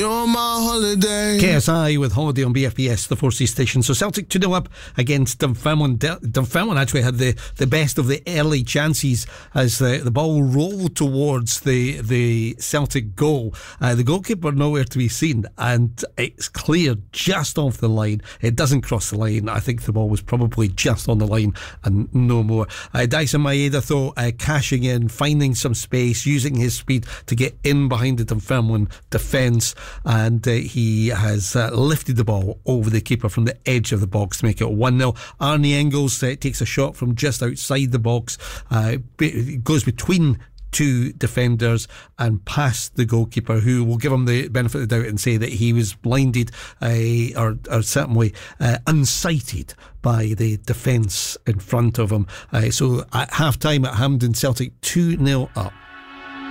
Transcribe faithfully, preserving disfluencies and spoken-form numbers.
You're my holiday. K S I with Holiday on B F B S, the four C station. So Celtic two nil up against Dunfermline. Dunfermline actually had the, the best of the early chances as the, the ball rolled towards the the Celtic goal. Uh, the goalkeeper nowhere to be seen, and it's clear just off the line. It doesn't cross the line. I think the ball was probably just on the line and no more. Uh, Dyson Maeda, though, uh, cashing in, finding some space, using his speed to get in behind the Dunfermline defence. And uh, he has uh, lifted the ball over the keeper from the edge of the box to make it one nil. Arnie Engels uh, takes a shot from just outside the box, uh, goes between two defenders and past the goalkeeper, who will give him the benefit of the doubt and say that he was blinded uh, or, or certainly uh, unsighted by the defence in front of him. Uh, so at half time at Hampden, Celtic two nil up.